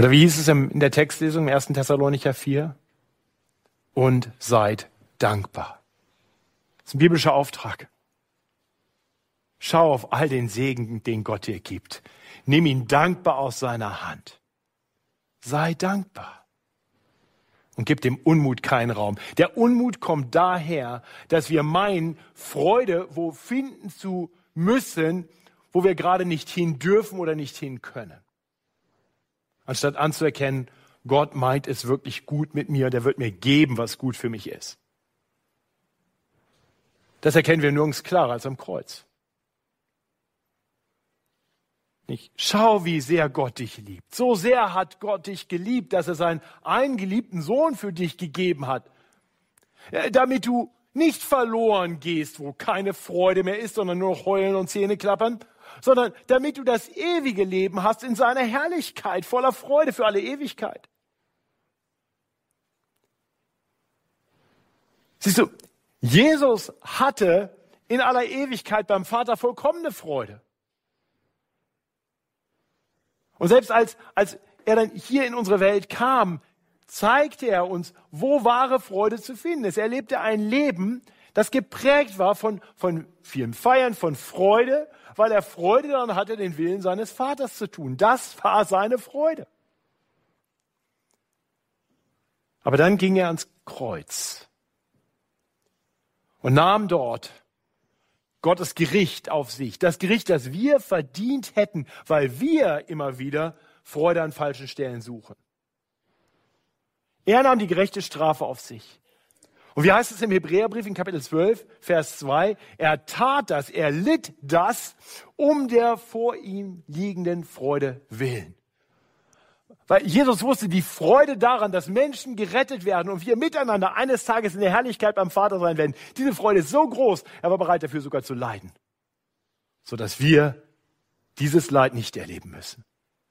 Oder wie hieß es in der Textlesung im 1. Thessalonicher 4? Und seid dankbar. Das ist ein biblischer Auftrag. Schau auf all den Segen, den Gott dir gibt. Nimm ihn dankbar aus seiner Hand. Sei dankbar. Und gib dem Unmut keinen Raum. Der Unmut kommt daher, dass wir meinen, Freude wo finden zu müssen, wo wir gerade nicht hin dürfen oder nicht hin können. Anstatt anzuerkennen, Gott meint es wirklich gut mit mir, der wird mir geben, was gut für mich ist. Das erkennen wir nirgends klarer als am Kreuz. Nicht? Schau, wie sehr Gott dich liebt. So sehr hat Gott dich geliebt, dass er seinen eingeliebten Sohn für dich gegeben hat, damit du nicht verloren gehst, wo keine Freude mehr ist, sondern nur Heulen und Zähneklappern, sondern damit du das ewige Leben hast in seiner Herrlichkeit, voller Freude für alle Ewigkeit. Siehst du, Jesus hatte in aller Ewigkeit beim Vater vollkommene Freude. Und selbst als er dann hier in unsere Welt kam, zeigte er uns, wo wahre Freude zu finden ist. Er lebte ein Leben, das geprägt war von vielen Feiern, von Freude, weil er Freude daran hatte, den Willen seines Vaters zu tun. Das war seine Freude. Aber dann ging er ans Kreuz und nahm dort Gottes Gericht auf sich. Das Gericht, das wir verdient hätten, weil wir immer wieder Freude an falschen Stellen suchen. Er nahm die gerechte Strafe auf sich. Und wie heißt es im Hebräerbrief in Kapitel 12, Vers 2? Er tat das, er litt das, um der vor ihm liegenden Freude willen. Weil Jesus wusste, die Freude daran, dass Menschen gerettet werden und wir miteinander eines Tages in der Herrlichkeit beim Vater sein werden, diese Freude ist so groß, er war bereit dafür sogar zu leiden, sodass wir dieses Leid nicht erleben müssen.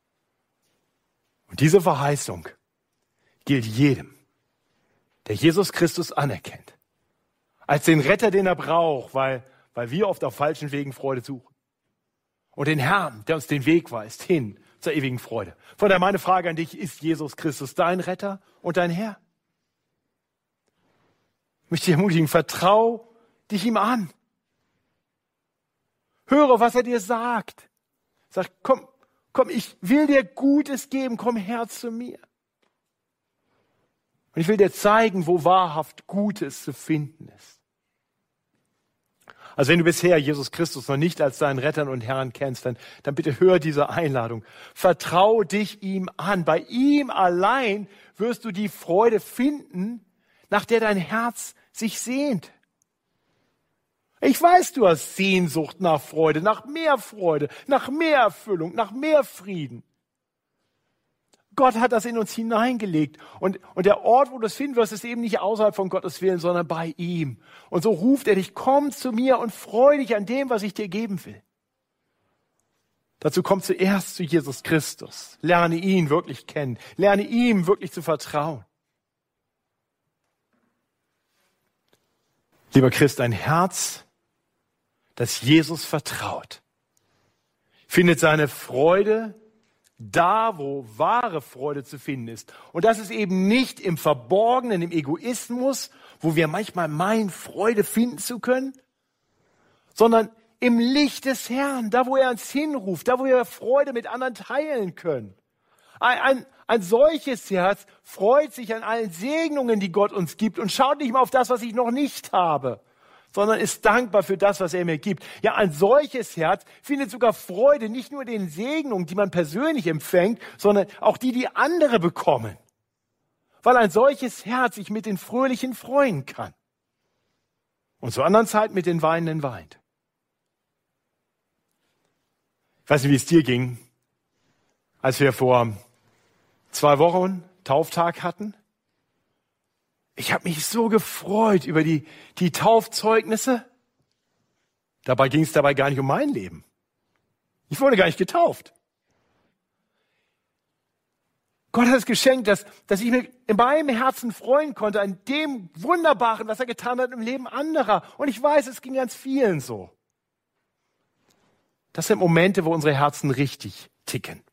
Und diese Verheißung gilt jedem, der Jesus Christus anerkennt, als den Retter, den er braucht, weil wir oft auf falschen Wegen Freude suchen. Und den Herrn, der uns den Weg weist, hin zur ewigen Freude. Von daher meine Frage an dich, ist Jesus Christus dein Retter und dein Herr? Ich möchte dich ermutigen, vertrau dich ihm an. Höre, was er dir sagt. Sag, komm, ich will dir Gutes geben, komm her zu mir. Und ich will dir zeigen, wo wahrhaft Gutes zu finden ist. Also wenn du bisher Jesus Christus noch nicht als deinen Retter und Herrn kennst, dann bitte hör diese Einladung. Vertrau dich ihm an. Bei ihm allein wirst du die Freude finden, nach der dein Herz sich sehnt. Ich weiß, du hast Sehnsucht nach Freude, nach mehr Erfüllung, nach mehr Frieden. Gott hat das in uns hineingelegt. Und der Ort, wo du es finden wirst, ist eben nicht außerhalb von Gottes Willen, sondern bei ihm. Und so ruft er dich, komm zu mir und freu dich an dem, was ich dir geben will. Dazu komm zuerst zu Jesus Christus. Lerne ihn wirklich kennen. Lerne ihm wirklich zu vertrauen. Lieber Christ, ein Herz, das Jesus vertraut, findet seine Freude da, wo wahre Freude zu finden ist. Und das ist eben nicht im Verborgenen, im Egoismus, wo wir manchmal meinen, Freude finden zu können, sondern im Licht des Herrn, da, wo er uns hinruft, da, wo wir Freude mit anderen teilen können. Ein solches Herz freut sich an allen Segnungen, die Gott uns gibt und schaut nicht mal auf das, was ich noch nicht habe, sondern ist dankbar für das, was er mir gibt. Ja, ein solches Herz findet sogar Freude, nicht nur den Segnungen, die man persönlich empfängt, sondern auch die andere bekommen. Weil ein solches Herz sich mit den Fröhlichen freuen kann. Und zur anderen Zeit mit den Weinenden weint. Ich weiß nicht, wie es dir ging, als wir vor 2 Wochen Tauftag hatten. Ich habe mich so gefreut über die Taufzeugnisse. Dabei ging es gar nicht um mein Leben. Ich wurde gar nicht getauft. Gott hat es geschenkt, dass ich mich in meinem Herzen freuen konnte an dem Wunderbaren, was er getan hat im Leben anderer. Und ich weiß, es ging ganz vielen so. Das sind Momente, wo unsere Herzen richtig ticken,